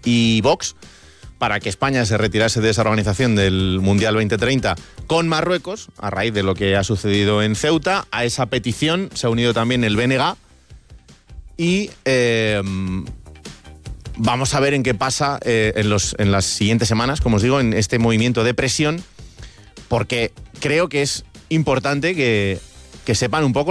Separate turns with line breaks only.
y Vox para que España se retirase de esa organización del Mundial 2030 con Marruecos, a raíz de lo que ha sucedido en Ceuta. A esa petición se ha unido también el BNG y vamos a ver en qué pasa en las siguientes semanas, como os digo, en este movimiento de presión, porque creo que es importante que sepan un poco